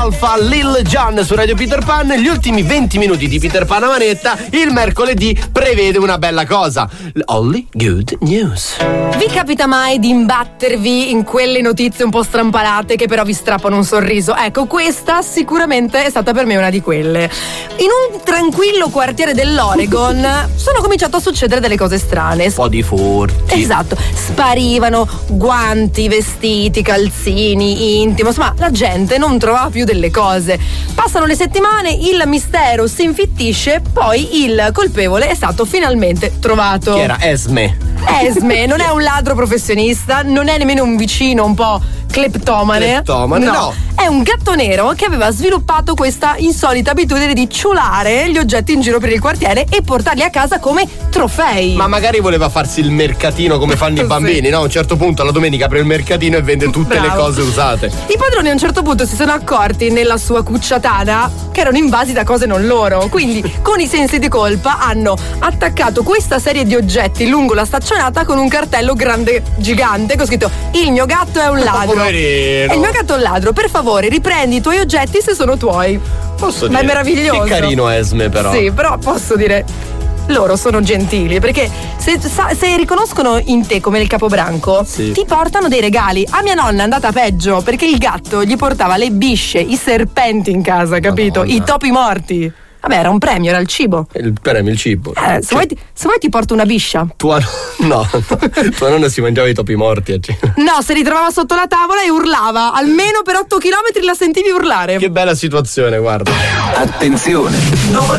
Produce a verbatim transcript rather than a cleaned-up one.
Alpha, Lil Jon su Radio Peter Pan. Gli ultimi venti minuti di Peter Pan a manetta. Il mercoledì prevede una bella cosa: Only Good News. Vi capita mai di imbattervi in quelle notizie un po' strampalate che però vi strappano un sorriso? Ecco, questa sicuramente è stata per me una di quelle. In un tranquillo quartiere dell'Oregon sono cominciato a succedere delle cose strane. Un po' di furti. Esatto, sparivano guanti, vestiti, calzini, intimo, insomma la gente non trovava più delle cose. Passano le settimane, il mistero si infittisce, poi il colpevole è stato finalmente trovato. Chi era? Esme. Esme non è un ladro professionista, non è nemmeno un vicino un po' cleptomane. Cleptomane, no. no. È un gatto nero che aveva sviluppato questa insolita abitudine di ciulare gli oggetti in giro per il quartiere e portarli a casa come trofei. Ma magari voleva farsi il mercatino come fanno i bambini, sì. no? A un certo punto alla domenica apre il mercatino e vende tutte Bravo. le cose usate. I padroni a un certo punto si sono accorti nella sua cucciatana che erano invasi da cose non loro, quindi con i sensi di colpa hanno attaccato questa serie di oggetti lungo la staccionata con un cartello grande, gigante, con scritto: il mio gatto è un ladro. Poverino. E il mio gatto è un ladro, per favore riprendi i tuoi oggetti se sono tuoi. Posso Ma dire? è meraviglioso. Che carino Esme, però. Sì, però posso dire, loro sono gentili, perché se, se riconoscono in te come il capobranco, sì. ti portano dei regali. A mia nonna è andata peggio, perché il gatto gli portava le bisce, i serpenti in casa, capito? Madonna. I topi morti. Vabbè, era un premio, era il cibo. Il premio, il cibo. Eh, se, vuoi, se vuoi ti porto una biscia. Tua no, no. Tua nonna si mangiava i topi morti a cena. No, se li trovava sotto la tavola e urlava. Almeno per otto chilometri la sentivi urlare. Che bella situazione, guarda. Attenzione!